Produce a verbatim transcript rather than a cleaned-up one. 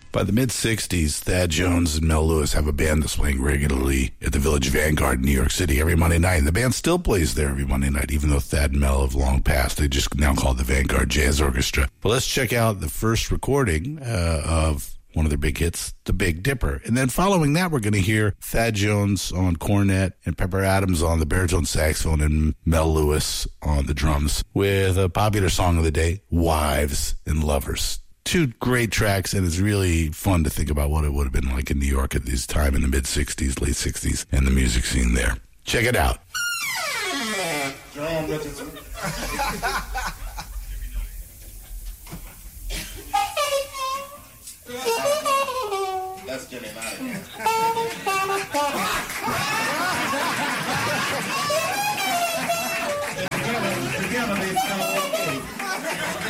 By the mid-sixties, Thad Jones and Mel Lewis have a band that's playing regularly at the Village Vanguard in New York City every Monday night. And the band still plays there every Monday night, even though Thad and Mel have long passed. They just now call it the Vanguard Jazz Orchestra. But let's check out the first recording uh, of one of their big hits, The Big Dipper. And then following that, we're going to hear Thad Jones on cornet and Pepper Adams on the baritone saxophone and Mel Lewis on the drums with a popular song of the day, Wives and Lovers. Two great tracks, and it's really fun to think about what it would have been like in New York at this time in the mid-sixties, late sixties, and the music scene there. Check it out. Jerome Richardson. That's Jimmy Madigan.